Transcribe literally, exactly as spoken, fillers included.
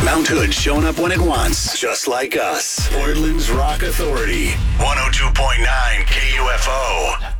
Mount Hood showing up when it wants, just like us. Portland's Rock Authority, one oh two point nine K U F O.